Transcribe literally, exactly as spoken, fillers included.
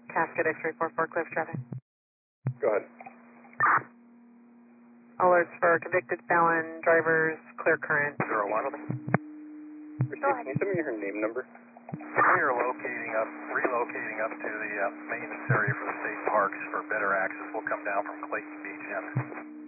Cascade X-ray four four, clear for traffic. Go ahead. Alerts for convicted felon drivers, clear current. Zero one. Christine, can you send me her name number? We are locating up, relocating up to the uh, maintenance area for the state parks for better access. We'll come down from Clayton Beach in.